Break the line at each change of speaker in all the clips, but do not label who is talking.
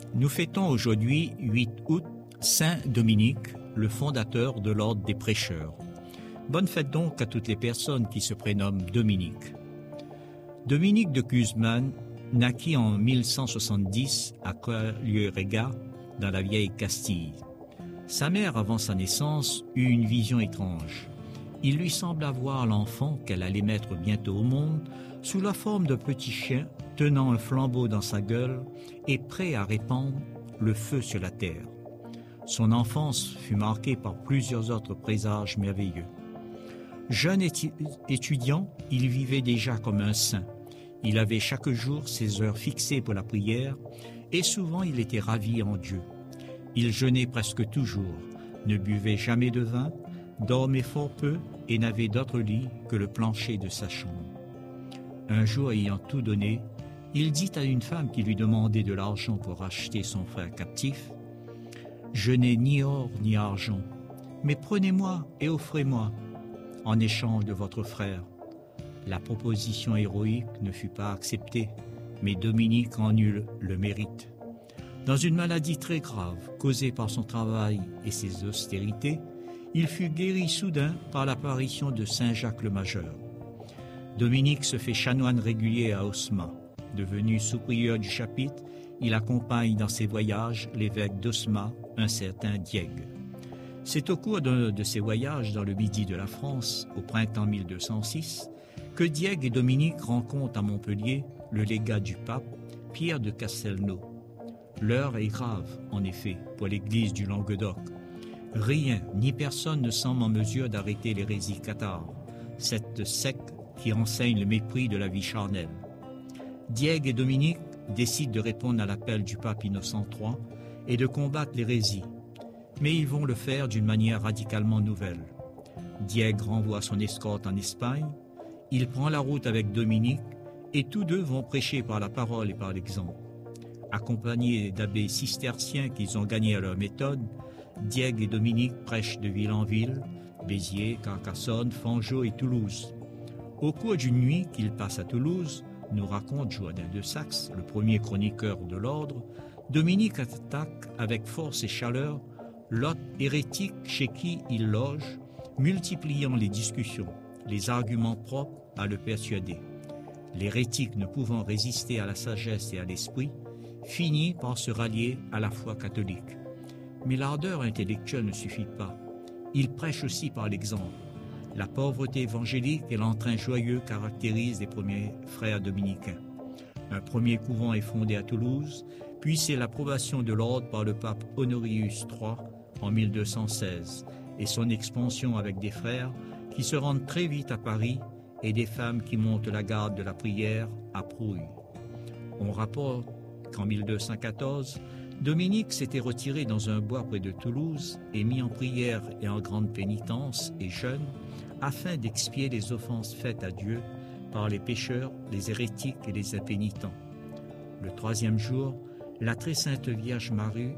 Nous fêtons aujourd'hui, 8 août, Saint Dominique, le fondateur de l'ordre des prêcheurs. Bonne fête donc à toutes les personnes qui se prénomment Dominique. Dominique de Guzman naquit en 1170 à Colliourega, dans la vieille Castille. Sa mère, avant sa naissance, eut une vision étrange. Il lui sembla voir l'enfant qu'elle allait mettre bientôt au monde sous la forme d'un petit chien tenant un flambeau dans sa gueule et prêt à répandre le feu sur la terre. Son enfance fut marquée par plusieurs autres présages merveilleux. Jeune étudiant, il vivait déjà comme un saint. Il avait chaque jour ses heures fixées pour la prière et souvent il était ravi en Dieu. Il jeûnait presque toujours, ne buvait jamais de vin, dormait fort peu et n'avait d'autre lit que le plancher de sa chambre. Un jour, ayant tout donné, il dit à une femme qui lui demandait de l'argent pour acheter son frère captif, « Je n'ai ni or ni argent, mais prenez-moi et offrez-moi en échange de votre frère. » La proposition héroïque ne fut pas acceptée, mais Dominique en eut le mérite. Dans une maladie très grave, causée par son travail et ses austérités, il fut guéri soudain par l'apparition de Saint Jacques le Majeur. Dominique se fait chanoine régulier à Osma. Devenu sous-prieur du chapitre, il accompagne dans ses voyages l'évêque d'Osma, un certain Diègue. C'est au cours d'un de ses voyages dans le midi de la France, au printemps 1206, que Diègue et Dominique rencontrent à Montpellier le légat du pape, Pierre de Castelnau. L'heure est grave, en effet, pour l'Église du Languedoc. Rien ni personne ne semble en mesure d'arrêter l'hérésie cathare, cette secte qui enseigne le mépris de la vie charnelle. Diègue et Dominique décident de répondre à l'appel du pape Innocent III et de combattre l'hérésie, mais ils vont le faire d'une manière radicalement nouvelle. Diègue renvoie son escorte en Espagne, il prend la route avec Dominique et tous deux vont prêcher par la parole et par l'exemple. Accompagnés d'abbés cisterciens qu'ils ont gagnés à leur méthode, Diègue et Dominique prêchent de ville en ville, Béziers, Carcassonne, Fanjeaux et Toulouse. Au cours d'une nuit qu'ils passent à Toulouse, nous raconte Joannin de Saxe, le premier chroniqueur de l'ordre, Dominique attaque avec force et chaleur l'hôte hérétique chez qui il loge, multipliant les discussions, les arguments propres à le persuader. L'hérétique, ne pouvant résister à la sagesse et à l'esprit, finit par se rallier à la foi catholique. Mais l'ardeur intellectuelle ne suffit pas. Il prêche aussi par l'exemple. La pauvreté évangélique et l'entrain joyeux caractérisent les premiers frères dominicains. Un premier couvent est fondé à Toulouse, puis c'est l'approbation de l'ordre par le pape Honorius III en 1216 et son expansion avec des frères qui se rendent très vite à Paris et des femmes qui montent la garde de la prière à Prouille. On rapporte qu'en 1214, Dominique s'était retiré dans un bois près de Toulouse et mis en prière et en grande pénitence et jeûne afin d'expier les offenses faites à Dieu par les pécheurs, les hérétiques et les impénitents. Le troisième jour, la très sainte Vierge Marie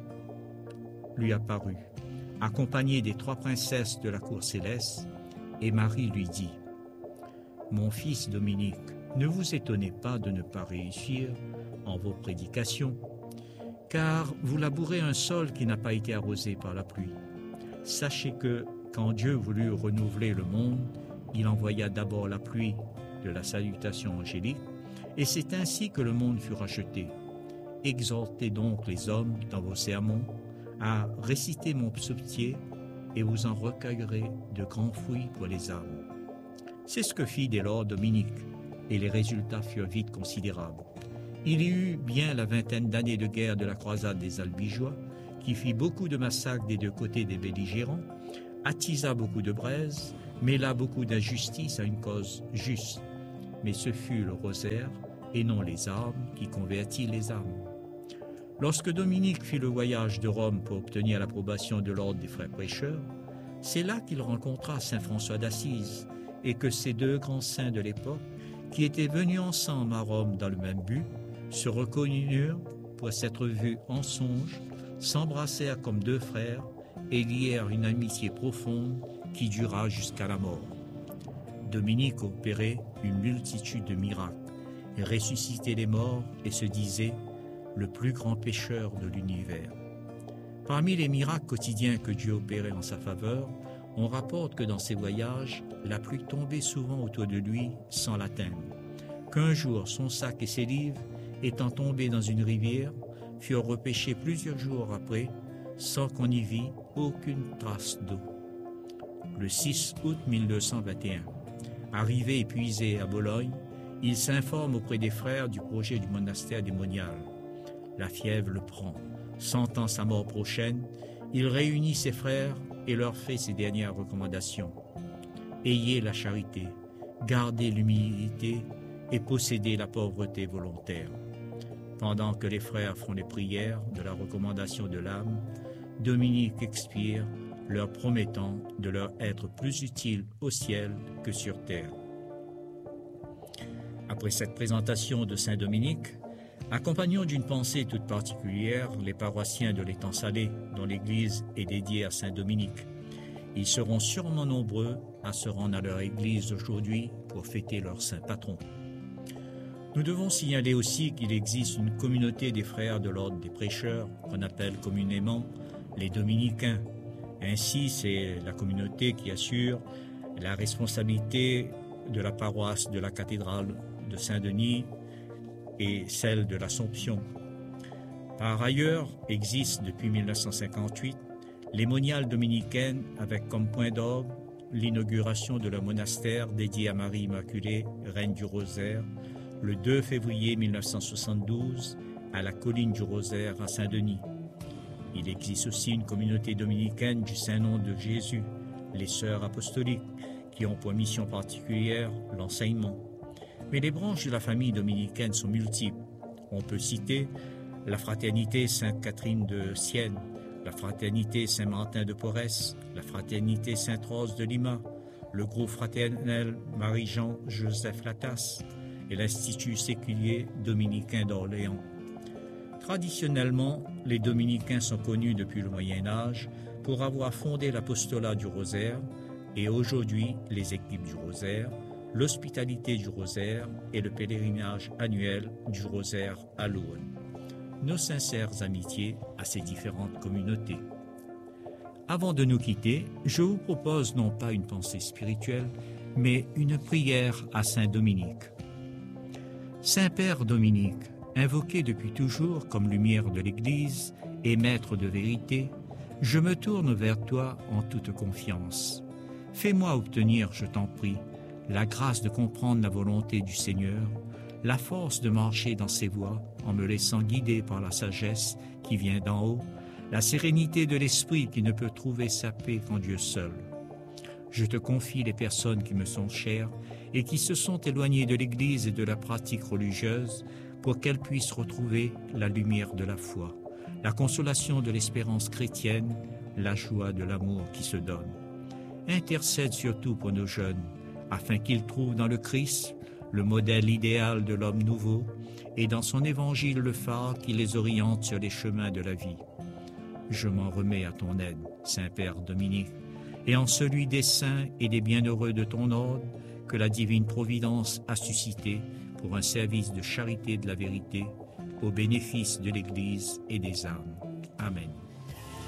lui apparut, accompagnée des 3 princesses de la cour céleste, et Marie lui dit « Mon fils Dominique, ne vous étonnez pas de ne pas réussir en vos prédications, car vous labourez un sol qui n'a pas été arrosé par la pluie. Sachez que, quand Dieu voulut renouveler le monde, il envoya d'abord la pluie de la salutation angélique, et c'est ainsi que le monde fut racheté. Exhortez donc les hommes dans vos sermons à réciter mon psautier, et vous en recueillerez de grands fruits pour les âmes. » C'est ce que fit dès lors Dominique, et les résultats furent vite considérables. Il y eut bien la 20aine d'années de guerre de la croisade des Albigeois, qui fit beaucoup de massacres des deux côtés des belligérants, attisa beaucoup de braises, mêla beaucoup d'injustice à une cause juste. Mais ce fut le rosaire, et non les armes, qui convertit les âmes. Lorsque Dominique fit le voyage de Rome pour obtenir l'approbation de l'ordre des frères prêcheurs, c'est là qu'il rencontra saint François d'Assise, et que ces deux grands saints de l'époque, qui étaient venus ensemble à Rome dans le même but, se reconnurent pour s'être vus en songe, s'embrassèrent comme deux frères et lièrent une amitié profonde qui dura jusqu'à la mort. Dominique opérait une multitude de miracles, ressuscitait les morts et se disait le plus grand pécheur de l'univers. Parmi les miracles quotidiens que Dieu opérait en sa faveur, on rapporte que dans ses voyages, la pluie tombait souvent autour de lui sans l'atteindre, qu'un jour son sac et ses livres, étant tombés dans une rivière, furent repêchés plusieurs jours après, sans qu'on y vît aucune trace d'eau. Le 6 août 1221, arrivé épuisé à Bologne, il s'informe auprès des frères du projet du monastère des Moniales. La fièvre le prend. Sentant sa mort prochaine, il réunit ses frères et leur fait ces dernières recommandations. Ayez la charité, gardez l'humilité et possédez la pauvreté volontaire. Pendant que les frères font les prières de la recommandation de l'âme, Dominique expire, leur promettant de leur être plus utile au ciel que sur terre. Après cette présentation de Saint Dominique, accompagnons d'une pensée toute particulière les paroissiens de l'Étang Salé, dont l'église est dédiée à Saint Dominique. Ils seront sûrement nombreux à se rendre à leur église aujourd'hui pour fêter leur saint patron. Nous devons signaler aussi qu'il existe une communauté des frères de l'ordre des prêcheurs, qu'on appelle communément les dominicains. Ainsi, c'est la communauté qui assure la responsabilité de la paroisse de la cathédrale de Saint-Denis et celle de l'Assomption. Par ailleurs, existent depuis 1958 les moniales dominicaines avec comme point d'orgue l'inauguration de leur monastère dédié à Marie Immaculée, Reine du Rosaire, le 2 février 1972 à la colline du Rosaire à Saint-Denis. Il existe aussi une communauté dominicaine du Saint-Nom de Jésus, les Sœurs apostoliques, qui ont pour mission particulière l'enseignement. Mais les branches de la famille dominicaine sont multiples. On peut citer la Fraternité Sainte-Catherine de Sienne, la Fraternité Saint-Martin de Porres, la Fraternité Sainte-Rose de Lima, le groupe fraternel Marie-Jean-Joseph Latas et l'Institut séculier dominicain d'Orléans. Traditionnellement, les dominicains sont connus depuis le Moyen Âge pour avoir fondé l'apostolat du Rosaire et aujourd'hui les équipes du Rosaire, l'hospitalité du Rosaire et le pèlerinage annuel du Rosaire à Lourdes. Nos sincères amitiés à ces différentes communautés. Avant de nous quitter, je vous propose non pas une pensée spirituelle, mais une prière à Saint Dominique. Saint-Père Dominique, invoqué depuis toujours comme lumière de l'Église et maître de vérité, je me tourne vers toi en toute confiance. Fais-moi obtenir, je t'en prie, la grâce de comprendre la volonté du Seigneur, la force de marcher dans ses voies en me laissant guider par la sagesse qui vient d'en haut, la sérénité de l'esprit qui ne peut trouver sa paix qu'en Dieu seul. Je te confie les personnes qui me sont chères et qui se sont éloignées de l'Église et de la pratique religieuse pour qu'elles puissent retrouver la lumière de la foi, la consolation de l'espérance chrétienne, la joie de l'amour qui se donne. Intercède surtout pour nos jeunes, afin qu'ils trouvent dans le Christ le modèle idéal de l'homme nouveau et dans son évangile le phare qui les oriente sur les chemins de la vie. Je m'en remets à ton aide, Saint-Père Dominique, et en celui des saints et des bienheureux de ton ordre que la divine providence a suscité pour un service de charité de la vérité au bénéfice de l'Église et des âmes. Amen.